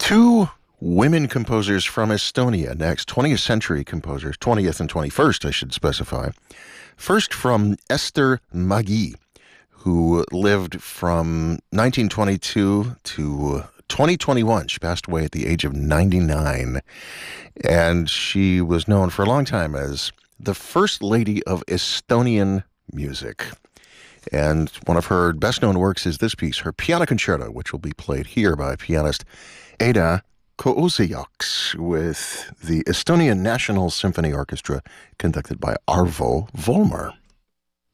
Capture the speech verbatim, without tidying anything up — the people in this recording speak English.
Two women composers from Estonia next, twentieth century composers, twentieth and twenty-first, I should specify. First from Ester Mägi, who lived from nineteen twenty-two to twenty twenty-one. She passed away at the age of ninety-nine, and she was known for a long time as the first lady of Estonian music. And one of her best-known works is this piece, her piano concerto, which will be played here by pianist Eda Koosejoks with the Estonian National Symphony Orchestra, conducted by Arvo Volmer.